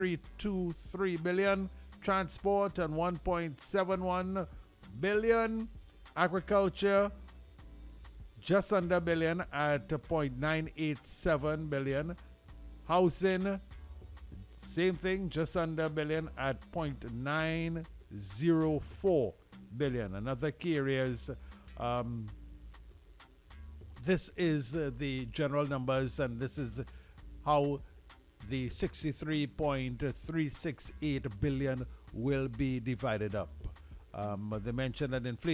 323 billion. Transport and 1.71 billion. Agriculture just under a billion at 0.987 billion. Housing, same thing, just under a billion at 0.904 billion. Another key areas. This is the general numbers, and this is how the 63.368 billion will be divided up. They mentioned that inflation